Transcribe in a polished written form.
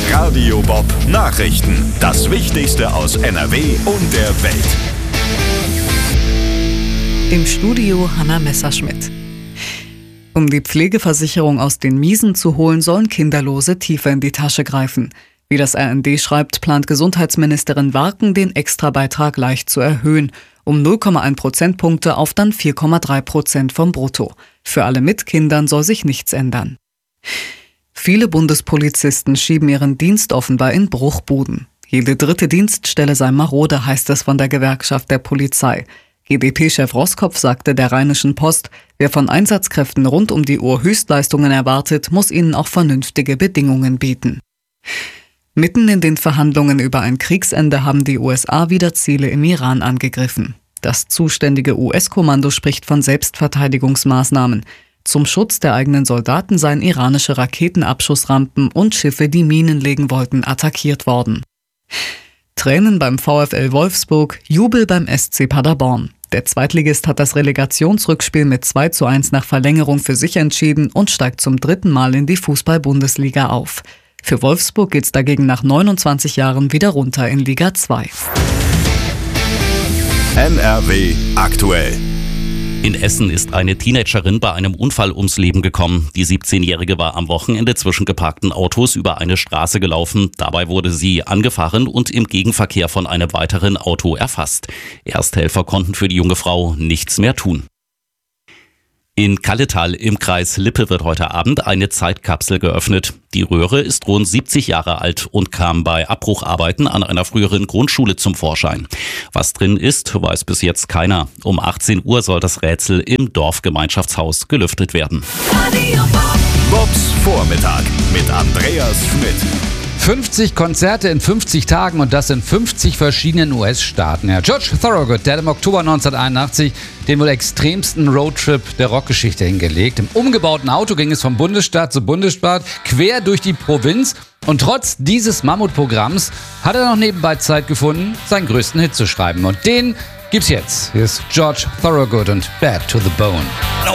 Radio Bob Nachrichten. Das Wichtigste aus NRW und der Welt. Im Studio Hanna Messerschmidt. Um die Pflegeversicherung aus den Miesen zu holen, sollen Kinderlose tiefer in die Tasche greifen. Wie das RND schreibt, plant Gesundheitsministerin Warken, den Extrabeitrag leicht zu erhöhen, um 0,1 Prozentpunkte auf dann 4,3% vom Brutto. Für alle mit Kindern soll sich nichts ändern. Viele Bundespolizisten schieben ihren Dienst offenbar in Bruchbuden. Jede dritte Dienststelle sei marode, heißt es von der Gewerkschaft der Polizei. GdP-Chef Roskopf sagte der Rheinischen Post, wer von Einsatzkräften rund um die Uhr Höchstleistungen erwartet, muss ihnen auch vernünftige Bedingungen bieten. Mitten in den Verhandlungen über ein Kriegsende haben die USA wieder Ziele im Iran angegriffen. Das zuständige US-Kommando spricht von Selbstverteidigungsmaßnahmen. Zum Schutz der eigenen Soldaten seien iranische Raketenabschussrampen und Schiffe, die Minen legen wollten, attackiert worden. Tränen beim VfL Wolfsburg, Jubel beim SC Paderborn. Der Zweitligist hat das Relegationsrückspiel mit 2:1 nach Verlängerung für sich entschieden und steigt zum 3. Mal in die Fußball-Bundesliga auf. Für Wolfsburg geht's dagegen nach 29 Jahren wieder runter in Liga 2. NRW aktuell. In Essen ist eine Teenagerin bei einem Unfall ums Leben gekommen. Die 17-Jährige war am Wochenende zwischen geparkten Autos über eine Straße gelaufen. Dabei wurde sie angefahren und im Gegenverkehr von einem weiteren Auto erfasst. Ersthelfer konnten für die junge Frau nichts mehr tun. In Kalletal im Kreis Lippe wird heute Abend eine Zeitkapsel geöffnet. Die Röhre ist rund 70 Jahre alt und kam bei Abbrucharbeiten an einer früheren Grundschule zum Vorschein. Was drin ist, weiß bis jetzt keiner. Um 18 Uhr soll das Rätsel im Dorfgemeinschaftshaus gelüftet werden. Bobs Vormittag mit Andreas Schmidt. 50 Konzerte in 50 Tagen und das in 50 verschiedenen US-Staaten. Ja, George Thorogood, der hat im Oktober 1981 den wohl extremsten Roadtrip der Rockgeschichte hingelegt. Im umgebauten Auto ging es von Bundesstaat zu Bundesstaat, quer durch die Provinz. Und trotz dieses Mammutprogramms hat er noch nebenbei Zeit gefunden, seinen größten Hit zu schreiben. Und den gibt's jetzt. Hier ist George Thorogood und Bad to the Bone.